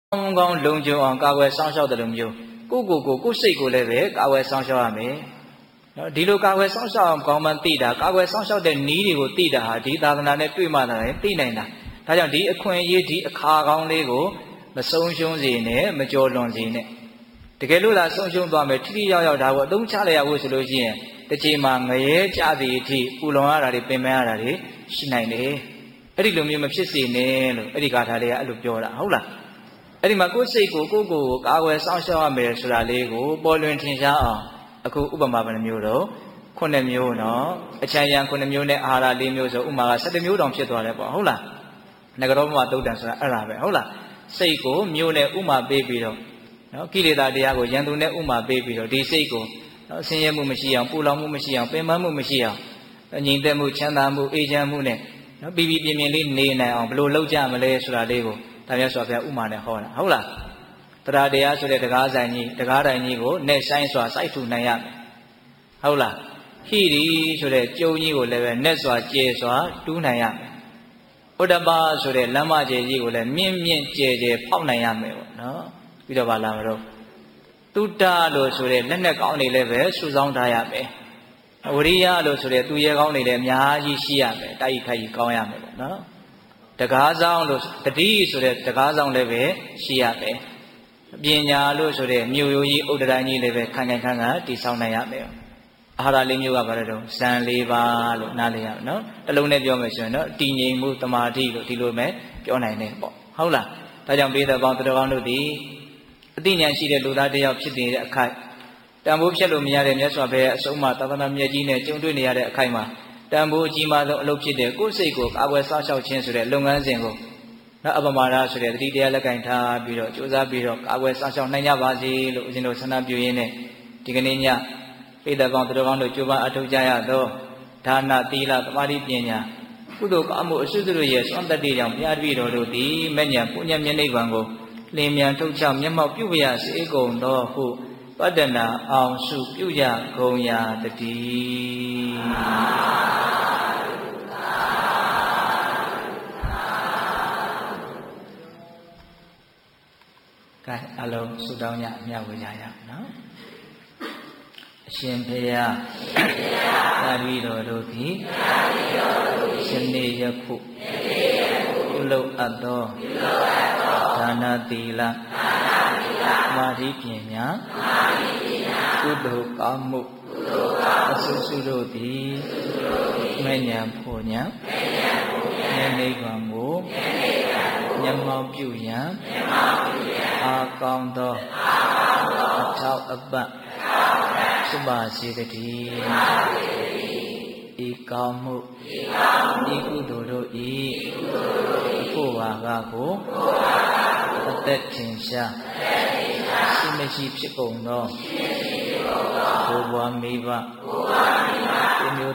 ကောင်းလုံခြုံအောင်ကာကွယ်စောင့်ရှောက်တယ်လို့မျိုးကိုယ်စိတ်ကိုလည်းပဲကာကွယ်စောင့်ရှောက်ရမယ်နော်ဒီလိုကာကွယ်စောင့်ရှောက်အောင်ကောင်းမှန်းသိတာကာကွယ်စောင့်ရှောက်တဲ့နည်းတွေကိုသိတာဟာဒီသာသနာနဲ့တွေ့မှသာသိနိုင်တာဒါကြောင့်ဒီအခွင့်အရေးဒီအခါကောင်းလေးကိုမဆုံးရှုံးစေနဲ့မကြော်လွန်စေနဲ့တကယ်လို့လားဆုံးရှုံးသွားမယ်ထိထိရောက်ရောက်ဒါကိုအသုံးချလိုက်ရဖို့ဆိုလို့ရှိရင်တစ်ချိန်မှာငရဲကြသည်အထိပူလွန်ရတာတွေပင်ပန်းရတာတွေရှိနိုင်တယ်အဲ့ဒီလိုမျိုးမဖြစ်စေနဲ့လို့အဲ့ဒီဂါထာလေးကအဲ့လိုပြောတာဟုတ်လားအဲ့ဒီမှာကိုယ်စိတ်ကိုကာကွယ်စောင့်ရှောက်ရမယ်ဆိုတာလေးကိုပေါ်လွင်ထင်ရှားအောင်အခုဥပမာဘယ်နှမျိုးတော့9မျိုးနော်အချမ်းရံ9မျိုးနဲ့အာဟာရ4မျိုးဆိုဥမာက17မျိုးတောင်ဖြစ်သွားတယ်ပေါ့ဟုတ်လားနဂရောပမသုတ်တံဆိုတာအဲ့ဒါပဲဟုတ်လားစိတ်ကိုမျိုးနဲ့ဥမာပေးပြီးတော့နော်ကိလေသာတရားကိုယံသူနဲ့ဥမာပေးပြီးတော့ဒီစိတ်ကိုနော်ဆင်းရဲမှုမရှိအောင်ပူလောင်မှုမရှိအောင်ပင်ပန်းမှုမရှိအောင်ငြိမ်သက်မှုချမ်းသာမှုအေးချမ်းမှုနဲ့နော်ပြပြပြင်းပြင်းလေးနေနိုင်အောင်ဘယ်လိုလုပ်ကြမလဲဆိုတာလေးကိုဒါမြတ်စွာဘုရားဥမာနဲ့ဟောတာဟုတ်လားတရားတရားဆိုတဲ့တရားဆိုင်ကြီးတရားတိုင်ကြီးကိုနဲ့ဆိုင်စွာစိုက်ထူနိုင်ရမယ်ဟုတ်လားဟိရိဆိုတဲ့ကျုံကြီးကိုလည်းပဲနဲ့စွာကျဲစွာတူးနိုင်ရမယ်ဥဒ္ဒပဆိုတဲ့လမ်းမကျဲကြီးကိုလည်းမြင့်မြင့်ကျဲကျဲဖောက်နိုင်ရမယ်ပေါ့နော်ပြီးတော့ဗာလာမလို့တုတ္တလို့ဆိုတဲ့လက်နဲ့ကောင်းနေလည်းပဲစုဆောင်းထားရမယ်ဝရိယလို့ဆိုတဲ့သူရဲကောင်းနေလည်းအများကြီးရှိရမယ်တိုက်ခိုက်ကြီးကောင်းရမယ်ပေါ့နော်တကားဆောင်လို့တတိဆိုတဲ့တကားဆောင်လည်းပဲရှိရမယ်ပညာလို့ဆိုတဲ့မြို့ရိုးကြီးဥဒ္ဒရာကြီးလည်းပဲခံခံတည်ဆောက်နိုင်ရမယ်အာဟာရ၄မျိုးကဘာလဲတော့ဇန်၄ပါးလို့နားလည်ရမယ်နော်တစ်လုံးနဲ့ပြောမယ်ဆိုရင်တော့တည်ငြိမ်မှုတမာတိလို့ဒီလိုပဲပြောနိုင်တယ်ပေါ့ဟုတ်လားဒါကြောင့်ပိဿပေါင်းသူတော်ကောင်းတို့ဒီအသိဉာဏ်ရှိတဲ့လူသားတစ်ယောက်ဖြစ်နေတဲ့အခိုက်တန်ဖိုးဖြတ်လို့မရတဲ့မြတ်စွာဘုရားအဆုံးအမသာသနာမြတ်ကြီးနဲ့ကြုံတွေ့နေရတဲ့အခိုက်မှာတန်ဖိုးအကြီးမားဆုံးအလုပ်ဖြစ်တဲ့ကိုယ်စိတ်ကိုကာကွယ်စောင့်ရှောက်ခြင်းဆိုတဲ့လုပ်ငန်းစဉ်ကိုနော်အပမာဒဆိုတဲ့တတိတရားလက်ကင်ထားပြီးတော့ကြိုးစားပြီးတော့ကာကွယ်စောင့်ရှောက်နိုင်ကြပါစေလို့ဦးဇင်းတို့ဆန္ဒပြုရင်းနဲ့ဒီကနေ့ညပိဿပေါင်းသူတော်ကောင်းတို့ကြိုးပမ်းအထောက်ကြရသောဒါနသီလသမာဓိပညာကုသိုလ်ကောင်းမှုအစွတ်တို့ရဲ့စွမ်းတတ္တိကြောင့်ဘုရားတပည့်တော်တို့သည်မဉ္ဇဉ်ပုညမျက်နှိဗ္ဗာန်ကိုလင်းမြန်ထုတ်ချမျက်မှောက်ပြုရစေကုန်သောဟုပတ္တနာအောင်စုပြုရကုန်ရာတည်းကဲအလုံးဆုတောင်းကြမြတ်ဝေကြရအောင်နော်အရှင်ဘုရားသာဝိတော်တို့သည်ယနေ့ယခုပြုလုပ်အပ်သောဒါနသီလသမာဓိပညာကုသိုလ်ကောင်းမှုအစွတ်စွတ်တို့သည်မဉ္ဇဉ်ဖို့ညာနိဗ္ဗာန်ကိုမျက်မှောက်ပြုရန်အာကောင်းသောအထောက်အပံ့ဖြစ်ပါစေတည်းဤကောင်းမှုဤကုသိုလ်တို့ဤဖို့ဝါကကိုအသက်ထင်ရှားရှိမရှိဖြစ်ကုန်သောဘုရားမိဘဒီမျိုး